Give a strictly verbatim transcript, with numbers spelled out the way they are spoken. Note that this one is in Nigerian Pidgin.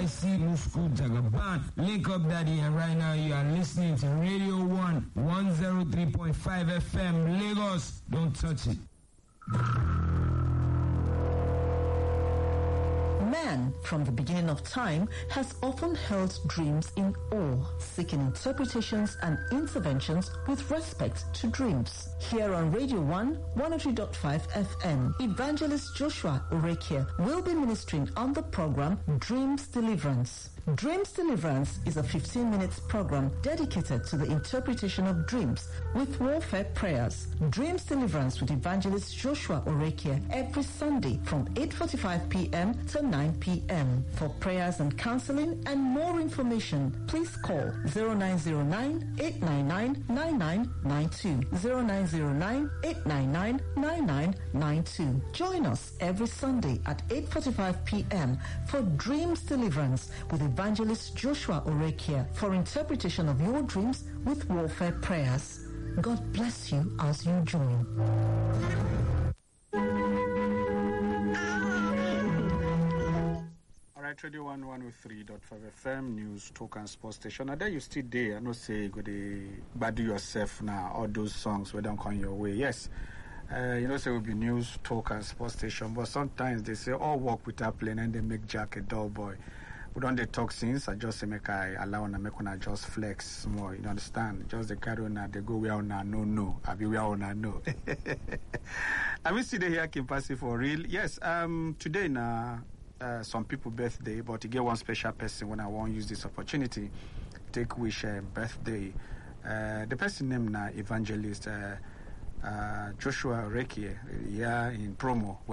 Y C Mufku Jagaban. Link up, Daddy, and right now you are listening to Radio one, one oh three point five F M, Lagos. Don't touch it. Man, from the beginning of time, has often held dreams in awe, seeking interpretations and interventions with respect to dreams. Here on Radio one, one oh three point five F M, Evangelist Joshua Orekia will be ministering on the program Dreams Deliverance. Dreams Deliverance is a fifteen minutes program dedicated to the interpretation of dreams with warfare prayers. Dreams Deliverance with Evangelist Joshua Orekia every Sunday from eight forty-five p.m. to nine p.m. For prayers and counseling and more information, please call zero nine zero nine, eight nine nine, nine nine nine two, zero nine zero nine, eight nine nine, nine nine nine two. Join us every Sunday at eight forty-five p.m. for Dreams Deliverance with Evangelist Joshua Orekia for interpretation of your dreams with warfare prayers. God bless you as you join. All right, Radio one, one oh three point five F M, News, Talk and Sports Station. And then you still there. I know say go to badu yourself now, all those songs we don't come your way. Yes. Uh, you know, say it will be News, Talk and Sports Station, but sometimes they say all work without playing and they make Jack a dull boy. We don't they talk since I just say make I allow and make una just flex more, you understand? Just the carry on they go where on no no. I be where on no. I will see the here Kim Passy for real. Yes, um today na uh, some people birthday, but to get one special person when I want to use this opportunity, take wish uh, birthday. Uh, the person name na Evangelist uh, uh, Joshua Orekia, yeah, in promo.